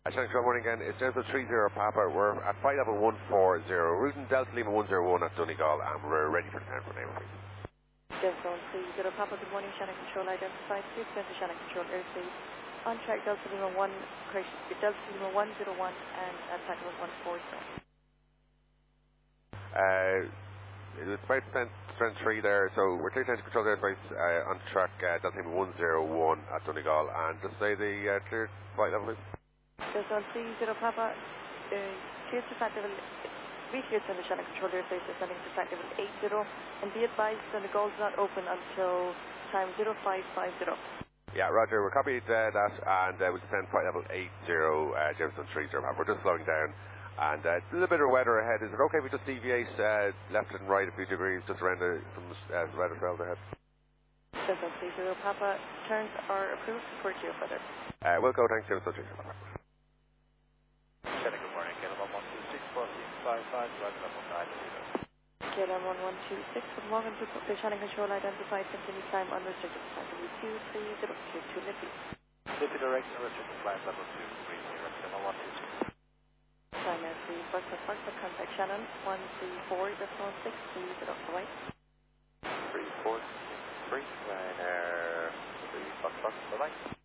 Shannon, good morning again. It's Delta 30 Papa. We're at flight level 140. Routing Delta Lima 101 at Donegal, and we're ready for the time for name, please. Delta 30 Papa, good morning. Shannon Control identified. Please go to Shannon Control airspace. On track Delta Lima 1, correction, Delta Lima 101 and at flight level 140. It's 5% strength 3 there, so we're clear to control the airspace on track Delta Lima 101 at Donegal, and just say the cleared flight level, please. Delta 30 Papa, clear to flight level, re-cleared to the Shannon Control airspace, descending to flight level 80, and be advised Donegal's not open until time 0550. Yeah, Roger, we're copied that, and we descend flight level 80, Jameson 30 Papa. We're just slowing down. And a little bit of weather ahead. Is it okay if we just deviate left and right a few degrees just around some weather trails ahead? Delta 30 Papa, turns are approved for geofeather. We'll go, thanks, James. Shannon, good morning. KLM 126, 1455, driving level 9. KLM 1126, good morning. The Shannon Control identified. Continue climb unrestricted. Flight level 230 to Liffey. Liffey direct, unrestricted climb level 230, KLM 126. China 3, Foxtrot, contact Shannon 134.16, please get off the way. 3463, Ryanair 3, Foxtrot, bye-bye.